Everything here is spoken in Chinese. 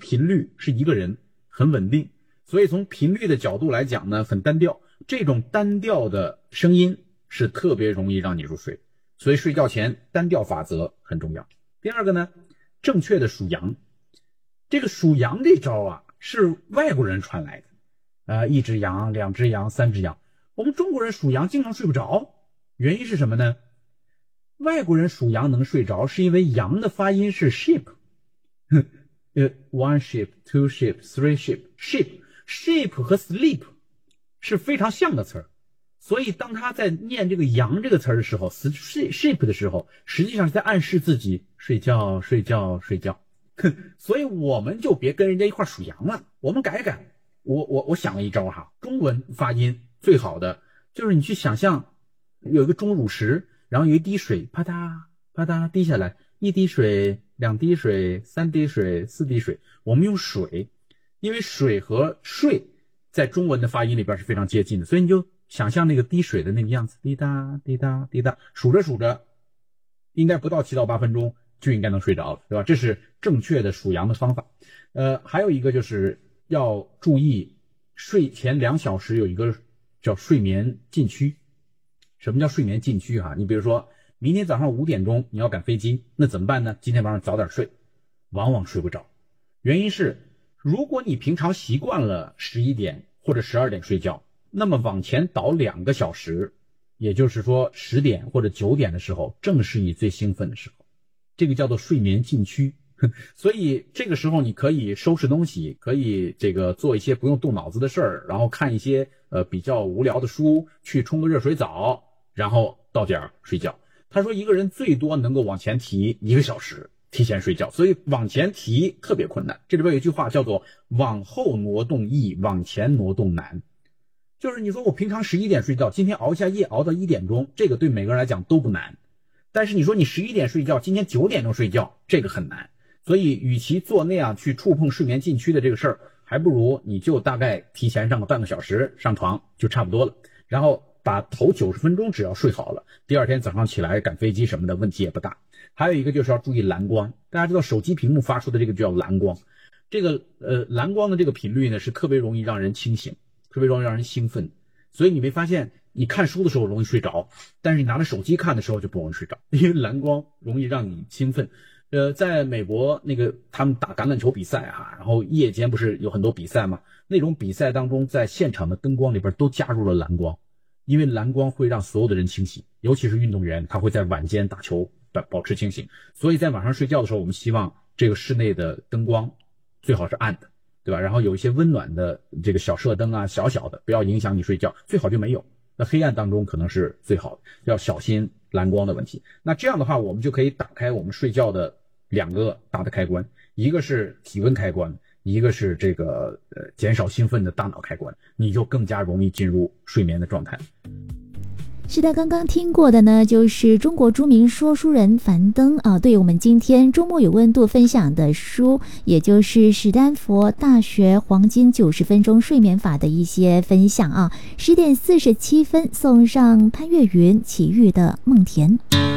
频率是一个人，很稳定，所以从频率的角度来讲呢，很单调。这种单调的声音是特别容易让你入睡，所以睡觉前单调法则很重要。第二个呢，正确的数羊。这个数羊这招啊，是外国人传来的，1只羊、2只羊、3只羊。我们中国人数羊经常睡不着，原因是什么呢？外国人数羊能睡着，是因为羊的发音是 sheep。One sheep, two sheep, three sheep。sheep 和 sleep 是非常像的词儿，所以当他在念这个羊这个词儿的时候 sheep 的时候，实际上是在暗示自己睡觉睡觉睡觉。所以我们就别跟人家一块数羊了，我们改一改。我想了一招哈，中文发音最好的就是你去想象有一个钟乳石，然后有一滴水啪嗒啪嗒滴下来，1滴水、2滴水、3滴水、4滴水。我们用水，因为水和睡在中文的发音里边是非常接近的，所以你就想象那个滴水的那个样子，滴答滴答滴答，数着数着应该不到7到8分钟就应该能睡着了，对吧？这是正确的数羊的方法。还有一个就是要注意睡前2小时有一个叫睡眠禁区。什么叫睡眠禁区啊？你比如说明天早上5点钟你要赶飞机，那怎么办呢？今天晚上早点睡，往往睡不着。原因是如果你平常习惯了11点或者12点睡觉，那么往前倒2个小时，也就是说10点或者9点的时候，正是你最兴奋的时候，这个叫做睡眠禁区。所以这个时候你可以收拾东西，可以做一些不用动脑子的事儿，然后看一些比较无聊的书，去冲个热水澡，然后到点睡觉。他说一个人最多能够往前提1个小时提前睡觉，所以往前提特别困难。这里边有一句话叫做往后挪动易，往前挪动难。就是你说我平常11点睡觉，今天熬一下夜熬到1点钟，这个对每个人来讲都不难。但是你说你11点睡觉，今天9点钟睡觉，这个很难。所以与其做那样去触碰睡眠禁区的这个事儿，还不如你就大概提前上个半个小时上床就差不多了，然后把头90分钟只要睡好了，第二天早上起来赶飞机什么的问题也不大。还有一个就是要注意蓝光，大家知道手机屏幕发出的这个就叫蓝光，这个蓝光的这个频率呢是特别容易让人清醒，特别容易让人兴奋。所以你没发现你看书的时候容易睡着，但是你拿着手机看的时候就不容易睡着，因为蓝光容易让你兴奋。在美国他们打橄榄球比赛啊，然后夜间不是有很多比赛吗？那种比赛当中，在现场的灯光里边都加入了蓝光，因为蓝光会让所有的人清醒，尤其是运动员，他会在晚间打球保持清醒。所以在晚上睡觉的时候，我们希望这个室内的灯光最好是暗的，对吧？然后有一些温暖的这个小射灯啊，小小的，不要影响你睡觉，最好就没有。那黑暗当中可能是最好的，要小心蓝光的问题。那这样的话，我们就可以打开我们睡觉的2个大的开关，一个是体温开关，一个是减少兴奋的大脑开关，你就更加容易进入睡眠的状态。 是的，刚刚听过的呢，就是中国著名说书人樊登啊，对我们今天周末有温度分享的书，也就是史丹佛大学黄金90分钟睡眠法的一些分享啊。10点47分送上潘越云、齐豫的梦田。